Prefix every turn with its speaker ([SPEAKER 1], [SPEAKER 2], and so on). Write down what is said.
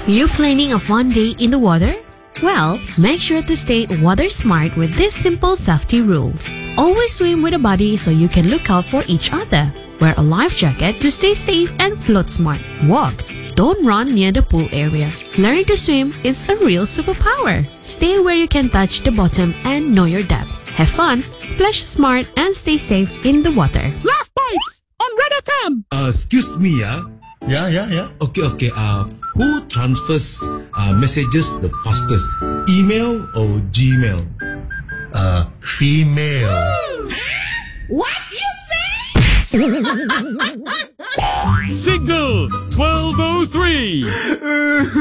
[SPEAKER 1] You planning a fun day in the water? Well, make sure to stay water smart with these simple safety rules. Always swim with a buddy so you can look out for each other. Wear a life jacket to stay safe and float smart. Walk. Don't run near the pool area. Learning to swim is a real superpower. Stay where you can touch the bottom and know your depth. Have fun, splash smart, and stay safe in the water.
[SPEAKER 2] Laugh Bites on Red FM.
[SPEAKER 3] Excuse me,
[SPEAKER 4] Yeah.
[SPEAKER 3] Okay. Who transfers messages the fastest? Email or Gmail?
[SPEAKER 4] Female.
[SPEAKER 1] What you say?
[SPEAKER 2] Signal 1203.